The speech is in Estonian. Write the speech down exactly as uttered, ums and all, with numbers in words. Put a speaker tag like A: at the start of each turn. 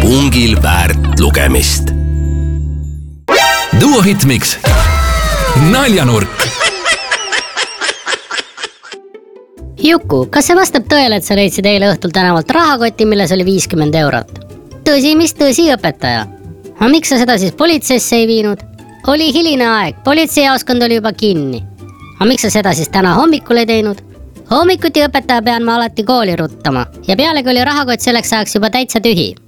A: pungil väärt lugemist.
B: Duo Hitmix. Naljanurk.
C: Juku, kas see vastab tõele, et sa leidsid eile õhtul tänavalt rahakoti, milles oli viiskümmend eurot? Tõsi, mis tõsi, õpetaja? Aga miks sa seda siis politseisse ei viinud? Oli hiline aeg, politseijaoskond oli juba kinni. Aga miks sa seda siis täna hommikul ei teinud? Hommikuti õpetaja pean ma alati kooli ruttama ja pealegi oli rahakott selleks ajaks juba täitsa tühi.